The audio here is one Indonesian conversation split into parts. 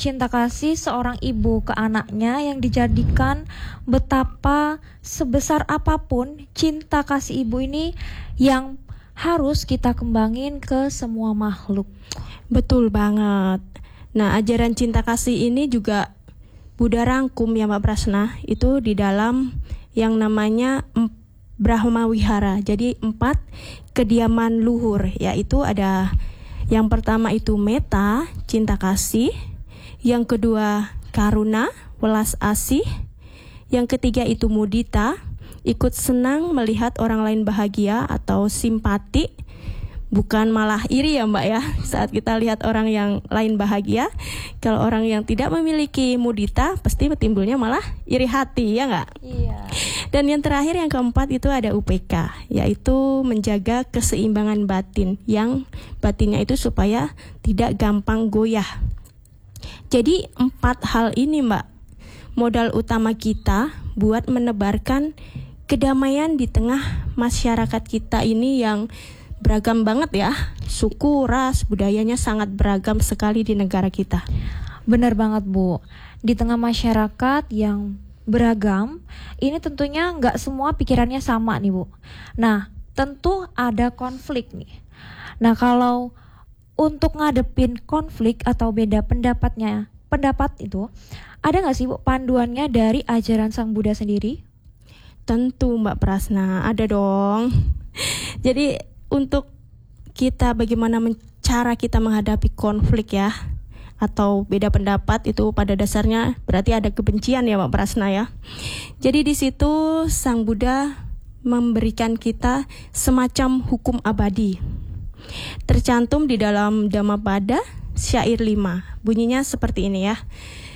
cinta kasih seorang ibu ke anaknya yang dijadikan betapa sebesar apapun cinta kasih ibu ini yang harus kita kembangin ke semua makhluk. Betul banget. Nah, ajaran cinta kasih ini juga Buddha rangkum ya Mbak Prasna, itu di dalam yang namanya Brahma Wihara. Jadi 4 kediaman luhur, yaitu ada yang pertama itu metta, cinta kasih, yang kedua karuna, welas asih, yang ketiga itu mudita, ikut senang melihat orang lain bahagia atau simpati, bukan malah iri ya Mbak ya, saat kita lihat orang yang lain bahagia. Kalau orang yang tidak memiliki mudita, pasti timbulnya malah iri hati, ya nggak? Iya. Dan yang terakhir, yang keempat itu ada UPK, yaitu menjaga keseimbangan batin, yang batinnya itu supaya tidak gampang goyah. Jadi 4 hal ini Mbak, modal utama kita buat menebarkan kedamaian di tengah masyarakat kita ini yang beragam banget ya, suku, ras, budayanya sangat beragam sekali di negara kita. Benar banget Bu, di tengah masyarakat yang beragam, ini tentunya nggak semua pikirannya sama nih Bu. Nah, tentu ada konflik nih. Nah, kalau untuk ngadepin konflik atau beda pendapat itu, ada nggak sih Bu panduannya dari ajaran Sang Buddha sendiri? Tentu Mbak Prasna, ada dong. Jadi untuk kita bagaimana cara kita menghadapi konflik ya, atau beda pendapat, itu pada dasarnya berarti ada kebencian ya Mbak Prasna ya. Jadi di situ Sang Buddha memberikan kita semacam hukum abadi. Tercantum di dalam Dhammapada syair 5. Bunyinya seperti ini ya.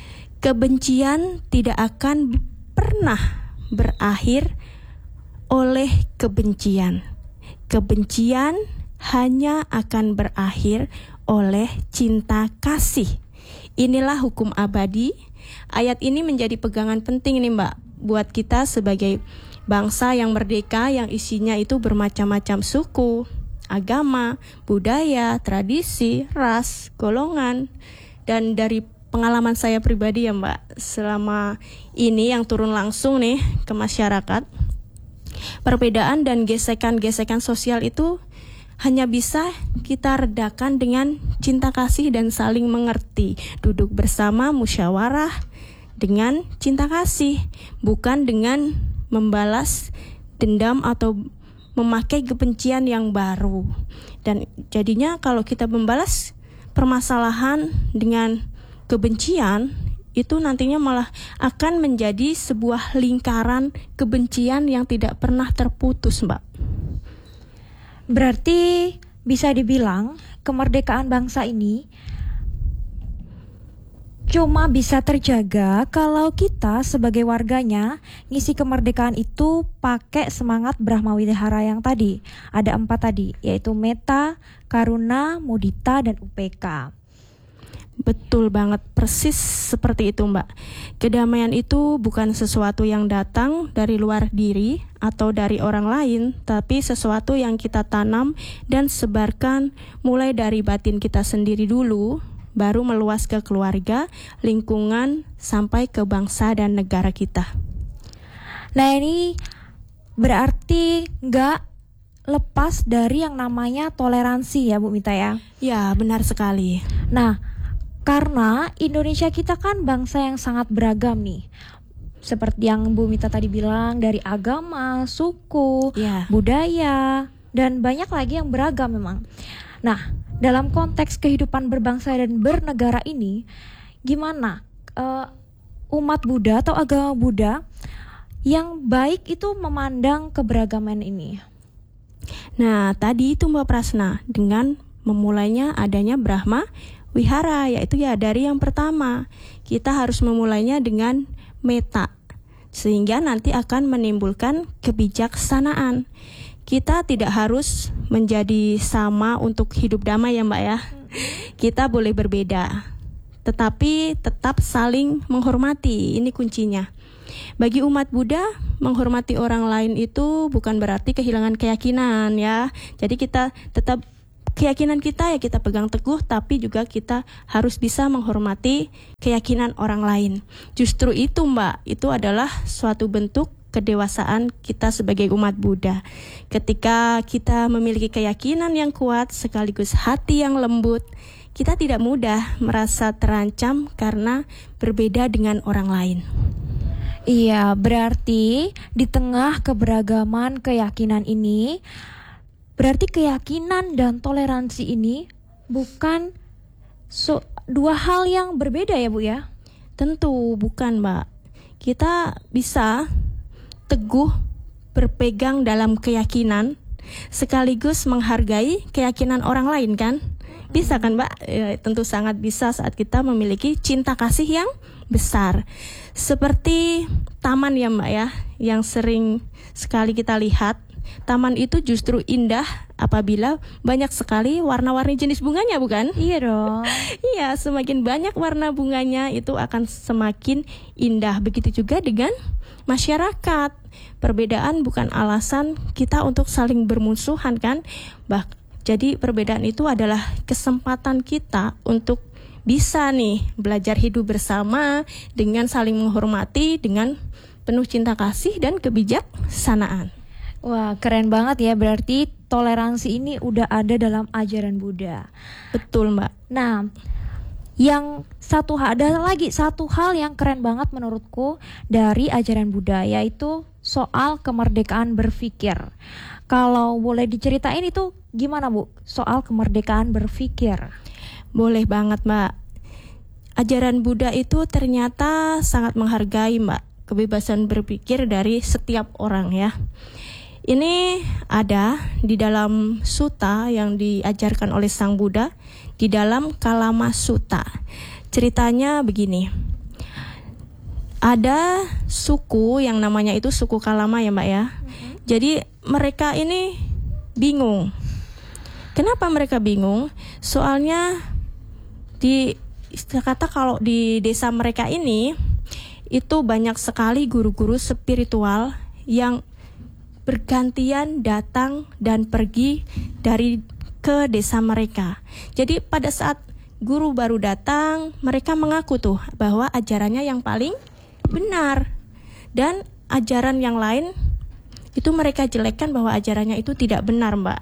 Kebencian tidak akan pernah berakhir oleh kebencian. Kebencian hanya akan berakhir oleh cinta kasih. Inilah hukum abadi. Ayat ini menjadi pegangan penting nih Mbak, buat kita sebagai bangsa yang merdeka, yang isinya itu bermacam-macam suku, agama, budaya, tradisi, ras, golongan. Dan dari pengalaman saya pribadi ya Mbak, selama ini yang turun langsung nih ke masyarakat, perbedaan dan gesekan-gesekan sosial itu hanya bisa kita redakan dengan cinta kasih dan saling mengerti. Duduk bersama, musyawarah dengan cinta kasih, bukan dengan membalas dendam atau memakai kebencian yang baru. Dan jadinya kalau kita membalas permasalahan dengan kebencian, itu nantinya malah akan menjadi sebuah lingkaran kebencian yang tidak pernah terputus, Mbak. Berarti bisa dibilang kemerdekaan bangsa ini cuma bisa terjaga kalau kita sebagai warganya ngisi kemerdekaan itu pakai semangat Brahma Wihara yang tadi. Ada 4 tadi, yaitu metta, karuna, mudita, dan UPK. Betul banget, persis seperti itu Mbak. Kedamaian itu bukan sesuatu yang datang dari luar diri atau dari orang lain, tapi sesuatu yang kita tanam dan sebarkan mulai dari batin kita sendiri dulu, baru meluas ke keluarga, lingkungan, sampai ke bangsa dan negara kita. Nah ini berarti nggak lepas dari yang namanya toleransi ya Bu Mita ya? Ya benar sekali. Nah, karena Indonesia kita kan bangsa yang sangat beragam nih. Seperti yang Bu Mita tadi bilang, dari agama, suku, budaya, dan banyak lagi yang beragam memang. Nah, dalam konteks kehidupan berbangsa dan bernegara ini, gimana umat Buddha atau agama Buddha yang baik itu memandang keberagaman ini? Nah, tadi itu Mbak Prasna, dengan memulainya adanya Brahma Wihara, yaitu ya dari yang pertama. Kita harus memulainya dengan metta, sehingga nanti akan menimbulkan kebijaksanaan. Kita tidak harus menjadi sama untuk hidup damai ya Mbak ya. Kita boleh berbeda, tetapi tetap saling menghormati. Ini kuncinya. Bagi umat Buddha, menghormati orang lain itu bukan berarti kehilangan keyakinan ya. Jadi kita tetap keyakinan kita ya kita pegang teguh, tapi juga kita harus bisa menghormati keyakinan orang lain. Justru itu Mbak, itu adalah suatu bentuk kedewasaan kita sebagai umat Buddha. Ketika kita memiliki keyakinan yang kuat sekaligus hati yang lembut, kita tidak mudah merasa terancam karena berbeda dengan orang lain. Iya, berarti di tengah keberagaman keyakinan ini, berarti keyakinan dan toleransi ini bukan dua hal yang berbeda ya Bu ya? Tentu bukan Mbak. Kita bisa teguh berpegang dalam keyakinan sekaligus menghargai keyakinan orang lain kan? Bisa kan Mbak? Ya, tentu sangat bisa saat kita memiliki cinta kasih yang besar. Seperti taman ya Mbak ya, yang sering sekali kita lihat. Taman itu justru indah apabila banyak sekali warna-warni jenis bunganya, bukan? Iya dong. Iya, semakin banyak warna bunganya itu akan semakin indah. Begitu juga dengan masyarakat. Perbedaan bukan alasan kita untuk saling bermusuhan kan? Jadi perbedaan itu adalah kesempatan kita untuk bisa nih belajar hidup bersama dengan saling menghormati, dengan penuh cinta kasih dan kebijaksanaan. Wah, keren banget ya, berarti toleransi ini udah ada dalam ajaran Buddha. Betul Mbak. Nah, ada lagi satu hal yang keren banget menurutku dari ajaran Buddha, yaitu soal kemerdekaan berpikir. Kalau boleh diceritain itu gimana Bu, soal kemerdekaan berpikir? Boleh banget Mbak. Ajaran Buddha itu ternyata sangat menghargai Mbak kebebasan berpikir dari setiap orang ya. Ini ada di dalam sutta yang diajarkan oleh Sang Buddha di dalam Kalama Sutta. Ceritanya begini. Ada suku yang namanya itu suku Kalama ya Mbak ya. Jadi mereka ini bingung. Kenapa mereka bingung? Soalnya kata kalau di desa mereka ini itu banyak sekali guru-guru spiritual yang bergantian datang dan pergi ke desa mereka. Jadi pada saat guru baru datang, mereka mengaku tuh bahwa ajarannya yang paling benar, dan ajaran yang lain itu mereka jelekkan bahwa ajarannya itu tidak benar Mbak.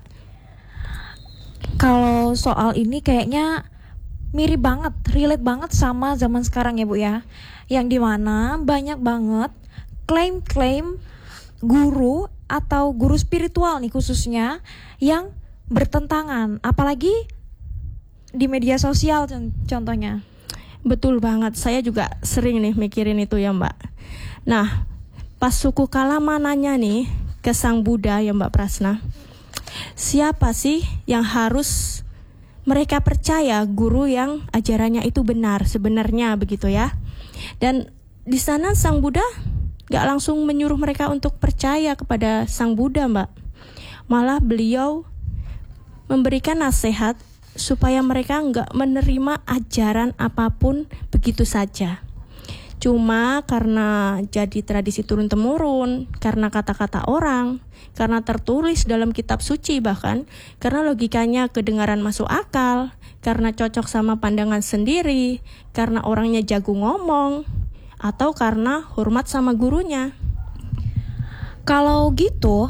Kalau soal ini kayaknya mirip banget, relate banget sama zaman sekarang ya Bu ya, yang dimana banyak banget klaim-klaim guru atau guru spiritual nih khususnya yang bertentangan, apalagi di media sosial contohnya. Betul banget, saya juga sering nih mikirin itu ya Mbak. Nah, pas suku Kalama nanya nih ke Sang Buddha ya Mbak Prasna, siapa sih yang harus mereka percaya guru yang ajarannya itu benar sebenarnya begitu ya. Dan di sana Sang Buddha gak langsung menyuruh mereka untuk percaya kepada Sang Buddha Mbak. Malah beliau memberikan nasihat supaya mereka gak menerima ajaran apapun begitu saja. Cuma karena jadi tradisi turun-temurun, karena kata-kata orang, karena tertulis dalam kitab suci bahkan, karena logikanya kedengaran masuk akal, karena cocok sama pandangan sendiri, karena orangnya jago ngomong, atau karena hormat sama gurunya. Kalau gitu,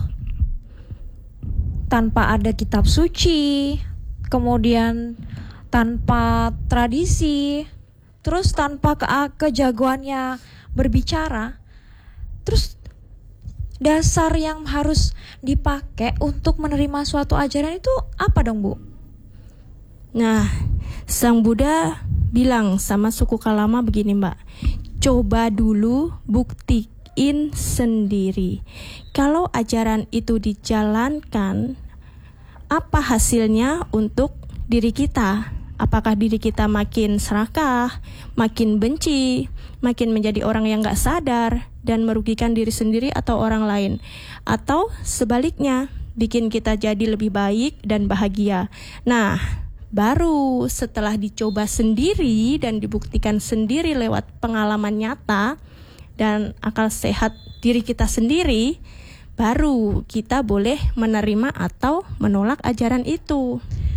tanpa ada kitab suci, kemudian tanpa tradisi, terus tanpa kejagoannya berbicara, terus dasar yang harus dipakai untuk menerima suatu ajaran itu apa dong Bu? Nah, Sang Buddha bilang sama suku Kalama begini Mbak, coba dulu buktiin sendiri. Kalau ajaran itu dijalankan, apa hasilnya untuk diri kita? Apakah diri kita makin serakah, makin benci, makin menjadi orang yang gak sadar dan merugikan diri sendiri atau orang lain? Atau sebaliknya, bikin kita jadi lebih baik dan bahagia. Nah, baru setelah dicoba sendiri dan dibuktikan sendiri lewat pengalaman nyata dan akal sehat diri kita sendiri, baru kita boleh menerima atau menolak ajaran itu.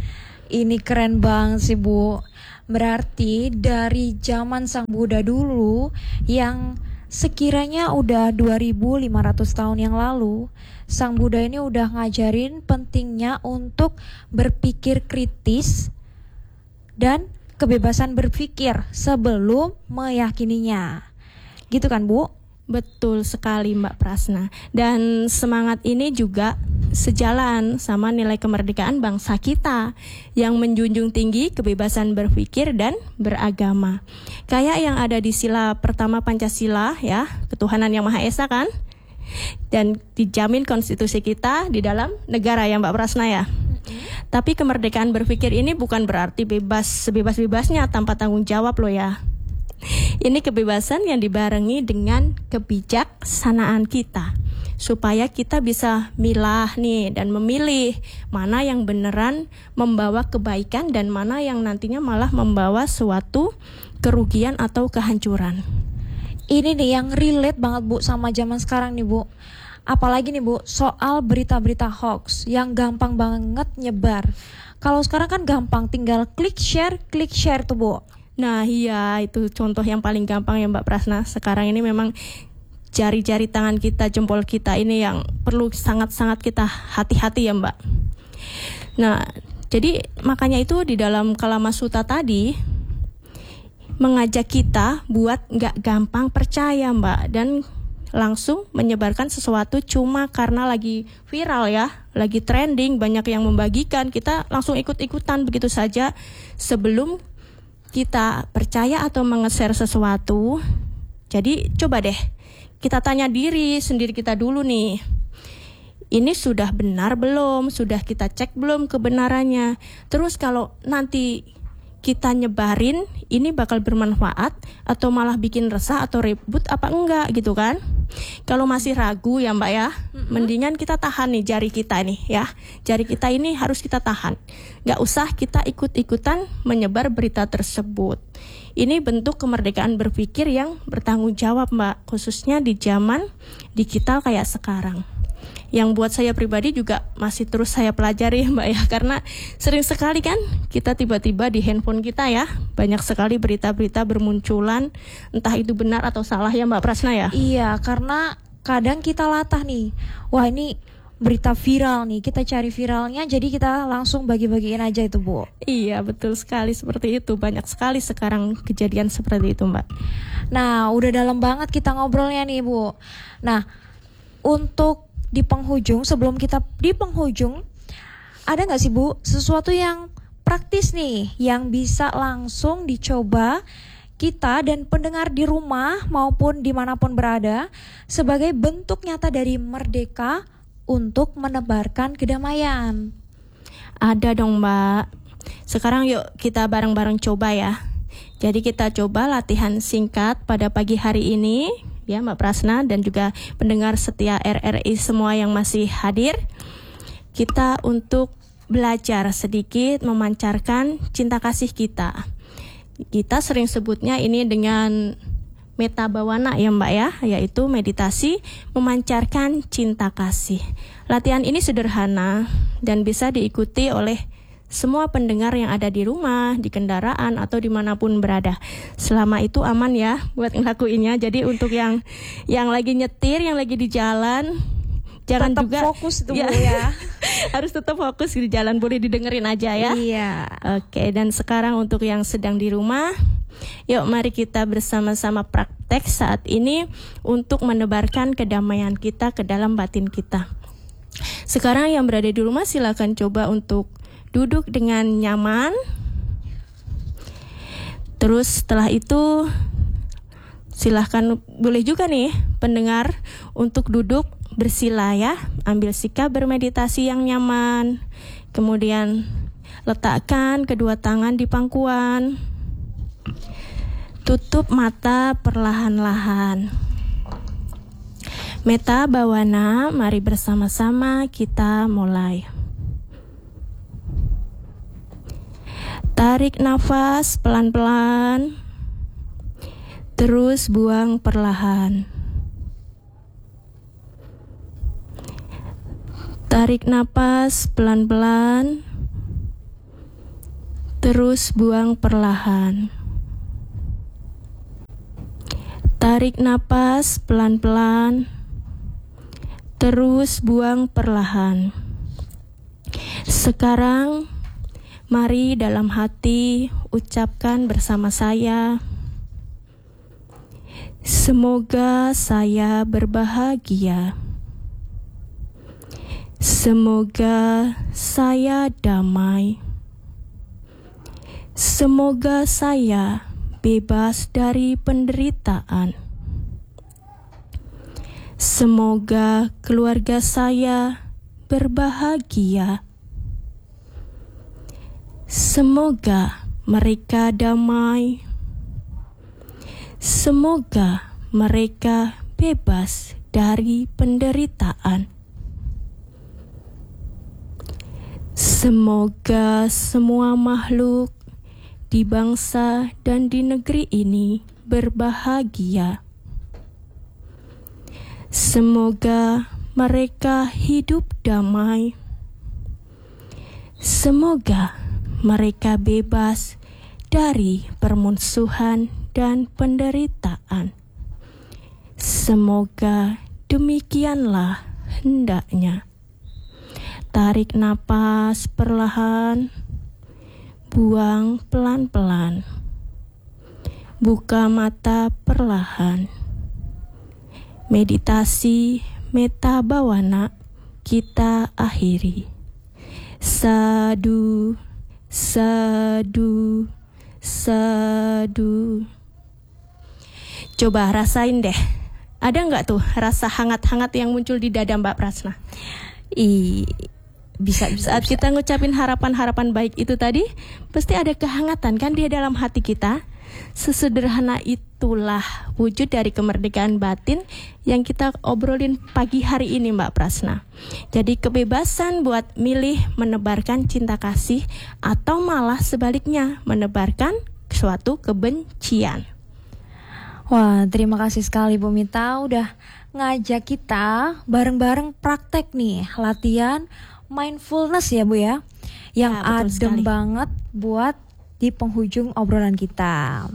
Ini keren banget sih Bu. Berarti dari zaman Sang Buddha dulu yang sekiranya udah 2500 tahun yang lalu, Sang Buddha ini udah ngajarin pentingnya untuk berpikir kritis dan kebebasan berpikir sebelum meyakininya. Gitu kan Bu? Betul sekali Mbak Prasna. Dan semangat ini juga sejalan sama nilai kemerdekaan bangsa kita yang menjunjung tinggi kebebasan berpikir dan beragama. Kayak yang ada di sila pertama Pancasila ya, ketuhanan yang Maha Esa kan? Dan dijamin konstitusi kita di dalam negara ya Mbak Prasna ya. Tapi kemerdekaan berpikir ini bukan berarti bebas sebebas-bebasnya tanpa tanggung jawab loh ya. Ini kebebasan yang dibarengi dengan kebijaksanaan kita, supaya kita bisa milah nih dan memilih mana yang beneran membawa kebaikan dan mana yang nantinya malah membawa suatu kerugian atau kehancuran. Ini nih yang relate banget Bu sama zaman sekarang nih Bu. Apalagi nih Bu, soal berita-berita hoax yang gampang banget nyebar. Kalau sekarang kan gampang, tinggal klik share tuh Bu. Nah iya, itu contoh yang paling gampang ya Mbak Prasna. Sekarang ini memang jari-jari tangan kita, jempol kita ini yang perlu sangat-sangat kita hati-hati ya Mbak. Nah, jadi makanya itu di dalam Kalamasuta tadi mengajak kita buat nggak gampang percaya Mbak, dan langsung menyebarkan sesuatu cuma karena lagi viral ya, lagi trending, banyak yang membagikan, kita langsung ikut-ikutan begitu saja sebelum kita percaya atau menge-share sesuatu. Jadi coba deh kita tanya diri sendiri kita dulu nih, ini sudah benar belum, sudah kita cek belum kebenarannya. Terus kalau nanti kita nyebarin, ini bakal bermanfaat atau malah bikin resah atau ribut apa enggak gitu kan. Kalau masih ragu ya Mbak ya, mendingan kita tahan nih jari kita nih ya. Jari kita ini harus kita tahan, gak usah kita ikut-ikutan menyebar berita tersebut. Ini bentuk kemerdekaan berpikir yang bertanggung jawab Mbak, khususnya di zaman digital kayak sekarang. Yang buat saya pribadi juga masih terus saya pelajari Mbak ya, karena sering sekali kan kita tiba-tiba di handphone kita ya, banyak sekali berita-berita bermunculan, entah itu benar atau salah ya Mbak Prasna ya. Iya, karena kadang kita latah nih, wah ini berita viral nih, kita cari viralnya, jadi kita langsung bagi-bagiin aja itu Bu. Iya betul sekali seperti itu, banyak sekali sekarang kejadian seperti itu Mbak. Nah udah dalam banget kita ngobrolnya nih Bu. Nah untuk di penghujung, sebelum kita di penghujung, ada nggak sih Bu sesuatu yang praktis nih yang bisa langsung dicoba kita dan pendengar di rumah maupun dimanapun berada sebagai bentuk nyata dari merdeka untuk menebarkan kedamaian? Ada dong Mbak. Sekarang yuk kita bareng-bareng coba ya. Jadi kita coba latihan singkat pada pagi hari ini ya Mbak Prasna dan juga pendengar setia RRI semua yang masih hadir. Kita untuk belajar sedikit memancarkan cinta kasih kita. Kita sering sebutnya ini dengan meta bawana ya Mbak ya, yaitu meditasi memancarkan cinta kasih. Latihan ini sederhana dan bisa diikuti oleh semua pendengar yang ada di rumah, di kendaraan, atau dimanapun berada. Selama itu aman ya buat ngelakuinnya. Jadi untuk yang lagi nyetir, yang lagi di jalan, jangan tetap juga fokus tuh ya. Harus tetap fokus di jalan, boleh didengerin aja ya. Iya. Oke, dan sekarang untuk yang sedang di rumah, yuk mari kita bersama-sama praktek saat ini untuk menebarkan kedamaian kita ke dalam batin kita. Sekarang yang berada di rumah silakan coba untuk duduk dengan nyaman. Terus setelah itu silahkan boleh juga nih pendengar untuk duduk bersila ya. Ambil sikap bermeditasi yang nyaman. Kemudian letakkan kedua tangan di pangkuan. Tutup mata perlahan-lahan. Meta bawana, mari bersama-sama kita mulai. Tarik nafas pelan-pelan, terus buang perlahan. Tarik nafas pelan-pelan, Terus buang perlahan. Tarik napas pelan-pelan. Terus buang perlahan. Sekarang, mari dalam hati ucapkan bersama saya. Semoga saya berbahagia. Semoga saya damai. Semoga saya bebas dari penderitaan. Semoga keluarga saya berbahagia. Semoga mereka damai. Semoga mereka bebas dari penderitaan. Semoga semua makhluk di bangsa dan di negeri ini berbahagia. Semoga mereka hidup damai. Semoga mereka bebas dari permusuhan dan penderitaan. Semoga demikianlah hendaknya. Tarik napas perlahan. Buang pelan-pelan. Buka mata perlahan. Meditasi metta bhavana kita akhiri. Sadu, sadu, sadu. Coba rasain deh. Ada nggak tuh rasa hangat-hangat yang muncul di dada Mbak Prasna? Bisa. Saat kita ngucapin harapan-harapan baik itu tadi, pasti ada kehangatan kan di dalam hati kita. Sesederhana itulah wujud dari kemerdekaan batin yang kita obrolin pagi hari ini Mbak Prasna. Jadi kebebasan buat milih menebarkan cinta kasih atau malah sebaliknya menebarkan suatu kebencian. Wah, terima kasih sekali Bu Mita udah ngajak kita bareng-bareng praktek nih latihan mindfulness ya Bu ya, yang adem banget buat di penghujung obrolan kita.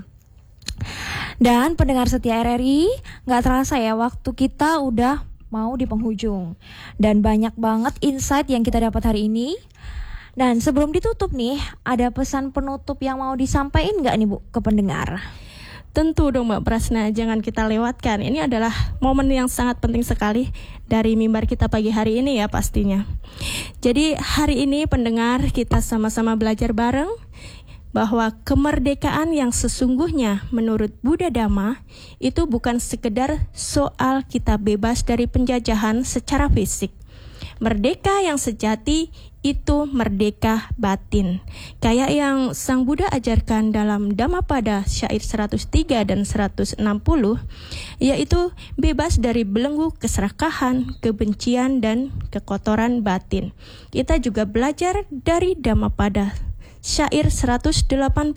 Dan pendengar setia RRI, gak terasa ya waktu kita udah mau di penghujung. Dan banyak banget insight yang kita dapat hari ini. Dan sebelum ditutup nih, ada pesan penutup yang mau disampaikan gak nih Bu ke pendengar? Tentu dong Mbak Prasna, jangan kita lewatkan. Ini adalah momen yang sangat penting sekali dari mimbar kita pagi hari ini ya pastinya. Jadi hari ini pendengar kita sama-sama belajar bareng bahwa kemerdekaan yang sesungguhnya menurut Buddha Dhamma itu bukan sekedar soal kita bebas dari penjajahan secara fisik. Merdeka yang sejati itu merdeka batin. Kayak yang Sang Buddha ajarkan dalam Dhammapada syair 103 dan 160, yaitu bebas dari belenggu keserakahan, kebencian, dan kekotoran batin. Kita juga belajar dari Dhammapada syair 183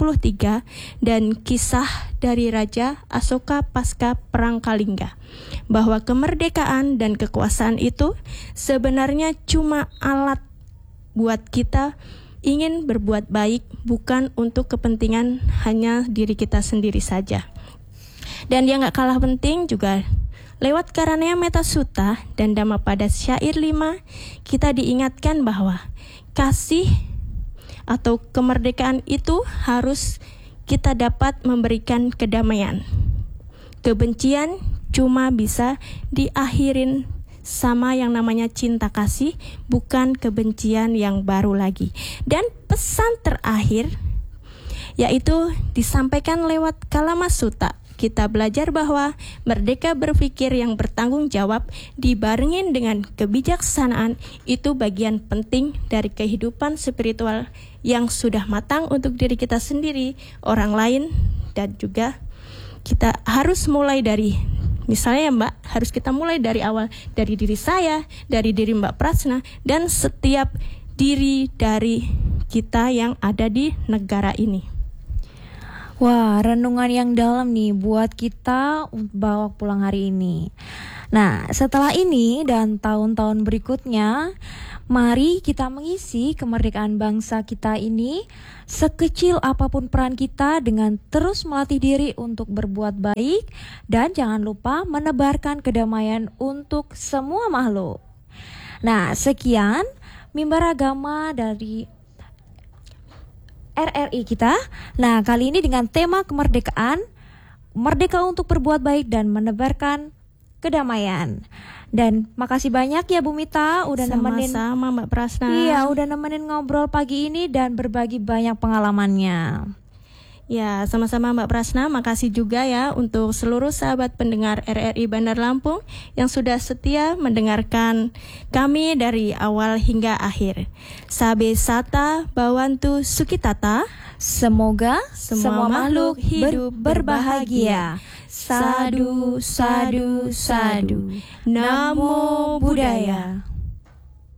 dan kisah dari Raja Asoka pasca Perang Kalingga, bahwa kemerdekaan dan kekuasaan itu sebenarnya cuma alat buat kita ingin berbuat baik, bukan untuk kepentingan hanya diri kita sendiri saja. Dan yang gak kalah penting juga lewat Karanaya Metta Sutta dan Dhammapada syair 5, kita diingatkan bahwa kasih atau kemerdekaan itu harus kita dapat memberikan kedamaian. Kebencian cuma bisa diakhirin sama yang namanya cinta kasih, bukan kebencian yang baru lagi. Dan pesan terakhir yaitu disampaikan lewat Kalama Sutta. Kita belajar bahwa merdeka berpikir yang bertanggung jawab dibarengin dengan kebijaksanaan itu bagian penting dari kehidupan spiritual yang sudah matang untuk diri kita sendiri, orang lain, dan juga kita harus mulai dari, misalnya Mbak, harus kita mulai dari awal, dari diri saya, dari diri Mbak Prasna, dan setiap diri dari kita yang ada di negara ini. Wah, renungan yang dalam nih buat kita bawa pulang hari ini. Nah, setelah ini dan tahun-tahun berikutnya, mari kita mengisi kemerdekaan bangsa kita ini sekecil apapun peran kita dengan terus melatih diri untuk berbuat baik dan jangan lupa menebarkan kedamaian untuk semua makhluk. Nah, sekian mimbar agama dari RRI kita. Nah, kali ini dengan tema kemerdekaan, merdeka untuk berbuat baik dan menebarkan kedamaian. Dan makasih banyak ya Bu Mita udah nemenin. Sama-sama Mbak Prasna. Iya, udah nemenin ngobrol pagi ini dan berbagi banyak pengalamannya. Ya, sama-sama Mbak Prasna. Makasih juga ya untuk seluruh sahabat pendengar RRI Bandar Lampung yang sudah setia mendengarkan kami dari awal hingga akhir. Sabe Sata Bawantu Sukitata. Semoga semua makhluk hidup berbahagia. Sadu, sadu, sadu. Namo Buddhaya.